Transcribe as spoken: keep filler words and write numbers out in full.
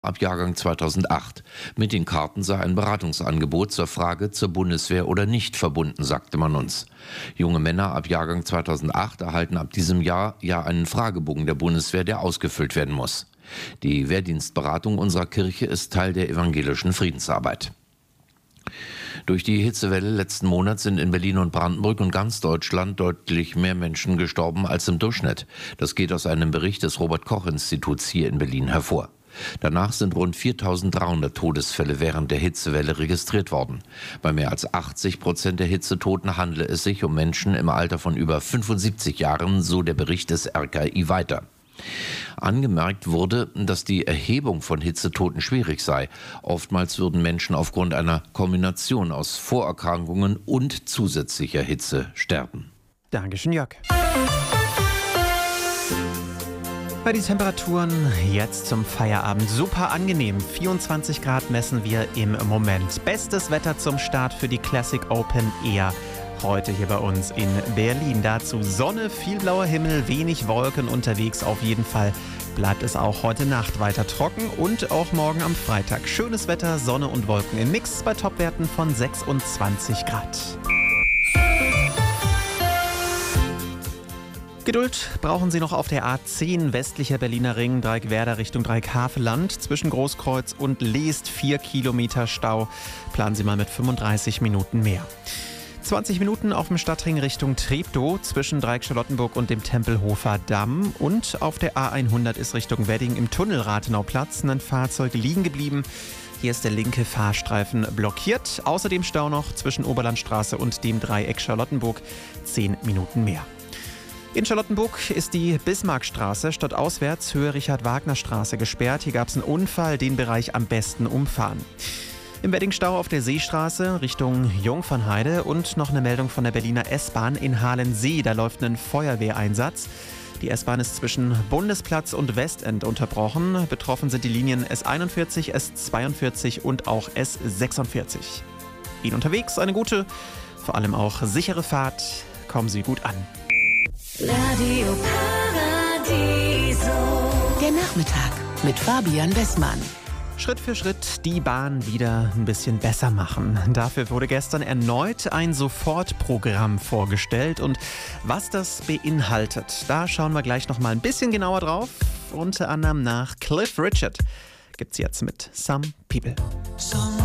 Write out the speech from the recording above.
ab Jahrgang zweitausendacht. Mit den Karten sei ein Beratungsangebot zur Frage zur Bundeswehr oder nicht verbunden, sagte man uns. Junge Männer ab Jahrgang zweitausendacht erhalten ab diesem Jahr ja einen Fragebogen der Bundeswehr, der ausgefüllt werden muss. Die Wehrdienstberatung unserer Kirche ist Teil der evangelischen Friedensarbeit. Durch die Hitzewelle letzten Monat sind in Berlin und Brandenburg und ganz Deutschland deutlich mehr Menschen gestorben als im Durchschnitt. Das geht aus einem Bericht des Robert-Koch-Instituts hier in Berlin hervor. Danach sind rund viertausenddreihundert Todesfälle während der Hitzewelle registriert worden. Bei mehr als achtzig Prozent der Hitzetoten handele es sich um Menschen im Alter von über fünfundsiebzig Jahren, so der Bericht des R K I weiter. Angemerkt wurde, dass die Erhebung von Hitzetoten schwierig sei. Oftmals würden Menschen aufgrund einer Kombination aus Vorerkrankungen und zusätzlicher Hitze sterben. Dankeschön, Jörg. Bei den Temperaturen jetzt zum Feierabend super angenehm. vierundzwanzig Grad messen wir im Moment. Bestes Wetter zum Start für die Classic Open Air. Heute hier bei uns in Berlin. Dazu Sonne, viel blauer Himmel, wenig Wolken unterwegs. Auf jeden Fall bleibt es auch heute Nacht weiter trocken und auch morgen am Freitag. Schönes Wetter, Sonne und Wolken im Mix bei Topwerten von sechsundzwanzig Grad. Geduld brauchen Sie noch auf der A zehn westlicher Berliner Ring, Dreieckwerder Richtung Dreieckhaveland. Zwischen Großkreuz und Leest vier Kilometer Stau. Planen Sie mal mit fünfunddreißig Minuten mehr. zwanzig Minuten auf dem Stadtring Richtung Treptow zwischen Dreieck-Charlottenburg und dem Tempelhofer Damm. Und auf der A hundert ist Richtung Wedding im Tunnel Rathenauplatz ein Fahrzeug liegen geblieben. Hier ist der linke Fahrstreifen blockiert. Außerdem Stau noch zwischen Oberlandstraße und dem Dreieck Charlottenburg. zehn Minuten mehr. In Charlottenburg ist die Bismarckstraße stadtauswärts Höhe Richard-Wagner-Straße gesperrt. Hier gab es einen Unfall, den Bereich am besten umfahren. Im Weddingstau auf der Seestraße Richtung Jungfernheide und noch eine Meldung von der Berliner S-Bahn in Halensee. Da läuft ein Feuerwehreinsatz. Die S-Bahn ist zwischen Bundesplatz und Westend unterbrochen. Betroffen sind die Linien S einundvierzig, S zweiundvierzig und auch S sechsundvierzig. Ihnen unterwegs eine gute, vor allem auch sichere Fahrt. Kommen Sie gut an. Radio Paradiso. Der Nachmittag mit Fabian Westmann. Schritt für Schritt die Bahn wieder ein bisschen besser machen. Dafür wurde gestern erneut ein Sofortprogramm vorgestellt. Und was das beinhaltet, da schauen wir gleich noch mal ein bisschen genauer drauf. Unter anderem nach Cliff Richard gibt's jetzt mit Some People. Some